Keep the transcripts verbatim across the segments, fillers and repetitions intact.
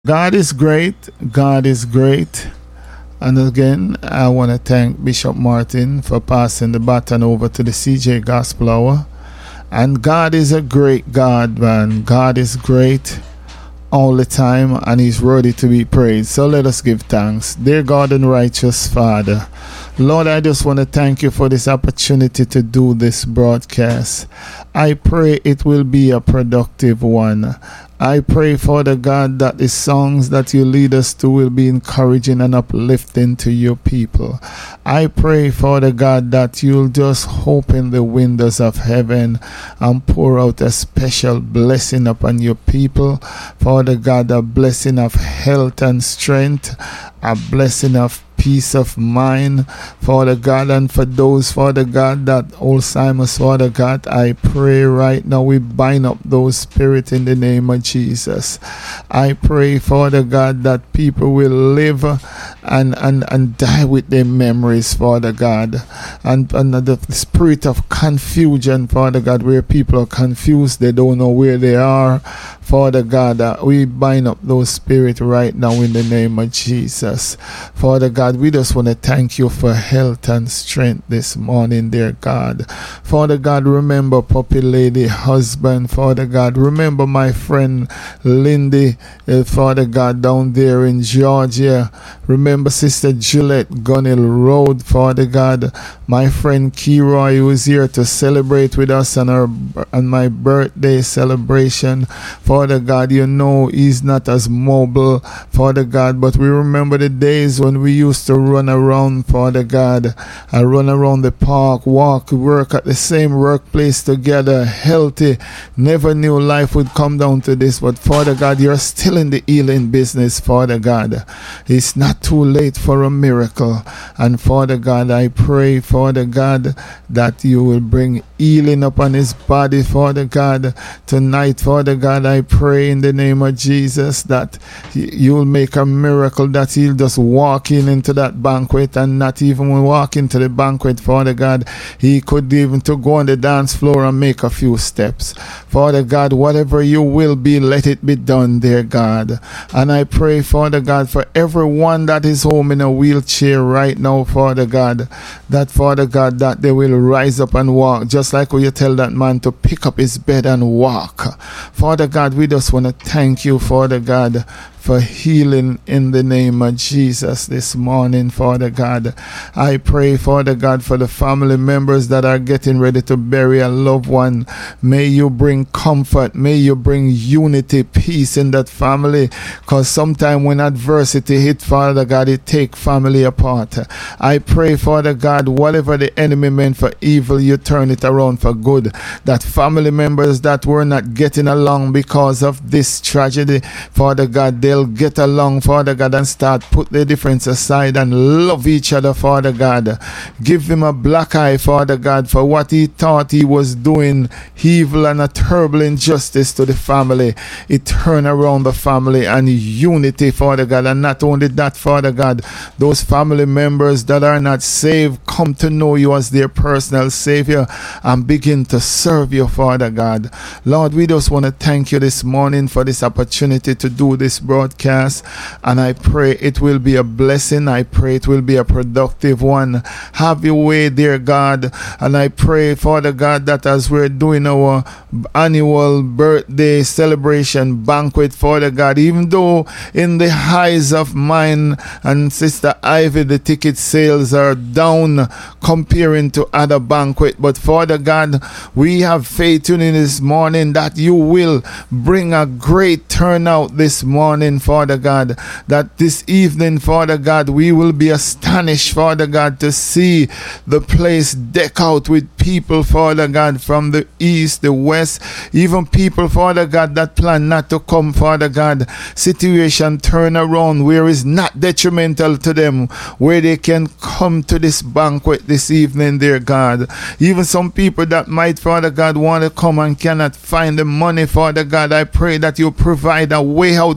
God is great. God is great. And again, I want to thank Bishop Martin for passing the baton over to the C J Gospel Hour. And God is a great God, man. God is great all the time, and He's worthy to be praised. So let us give thanks. Dear God and righteous Father, Lord, I just want to thank you for this opportunity to do this broadcast. I pray it will be a productive one. I pray, Father God, that the songs that you lead us to will be encouraging and uplifting to your people. I pray, Father God, that you'll just open the windows of heaven and pour out a special blessing upon your people. Father God, a blessing of health and strength, a blessing of peace of mind, Father God, and for those, Father God, that Alzheimer's, Father God, I pray right now we bind up those spirits in the name of Jesus. I pray, Father God, that people will live and, and, and die with their memories, Father God, and, and the spirit of confusion, Father God, where people are confused, they don't know where they are, Father God, uh, we bind up those spirits right now in the name of Jesus. Father God, we just want to thank you for health and strength this morning, dear God. Father God, remember Puppy Lady husband, Father God. Remember my friend Lindy, uh, Father God, down there in Georgia. Remember Sister Gillette, Gunnell Road, Father God. My friend Kiroy, who is here to celebrate with us on, our, on my birthday celebration. Father God, you know he's not as mobile, Father God, but we remember the days when we used to run around, Father God, and run around the park, walk, work at the same workplace together, healthy. Never knew life would come down to this, but Father God, you're still in the healing business, Father God. It's not too late for a miracle. And Father God, I pray, Father God, that you will bring healing upon his body, Father God. Tonight, Father God, I pray in the name of Jesus that you will make a miracle, that he'll just walk in into that banquet, and not even walk into the banquet, Father God, he could even to go on the dance floor and make a few steps. Father God, whatever you will be, let it be done, dear God. And I pray, Father God, for everyone that is home in a wheelchair right now, Father God, that Father God, that they will rise up and walk, just like when you tell that man to pick up his bed and walk. Father God, we just want to thank you, Father God, for healing in the name of Jesus this morning, Father God. I pray, Father God, for the family members that are getting ready to bury a loved one. May you bring comfort. May you bring unity, peace in that family, because sometimes when adversity hit, Father God, it take family apart. I pray, Father God, whatever the enemy meant for evil, you turn it around for good. That family members that were not getting along because of this tragedy, Father God, they they'll get along, Father God, and start put the difference aside and love each other, Father God. Give him a black eye, Father God, for what he thought he was doing, evil and a terrible injustice to the family. It turn around the family and unity, Father God. And not only that, Father God, those family members that are not saved come to know you as their personal Savior and begin to serve you, Father God. Lord, we just want to thank you this morning for this opportunity to do this broadcast. Broadcast, and I pray it will be a blessing. I pray it will be a productive one. Have your way, dear God. And I pray, Father God, that as we're doing our annual birthday celebration banquet, Father God, even though in the eyes of mine and Sister Ivy the ticket sales are down comparing to other banquet, but Father God, we have faith in this morning that you will bring a great turnout this morning, Father God, that this evening, Father God, we will be astonished, Father God, to see the place deck out with people, Father God, from the east, the west, even people, Father God, that plan not to come, Father God. Situation turn around where it's not detrimental to them, where they can come to this banquet this evening, dear God. Even some people that might, Father God, want to come and cannot find the money, Father God, I pray that you provide a way out for them,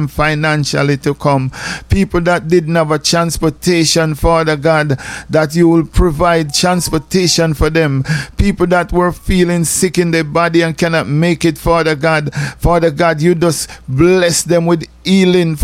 them financially to come. People that didn't have a transportation, Father God, that you will provide transportation for them. People that were feeling sick in their body and cannot make it, Father God. Father God, you just bless them with healing.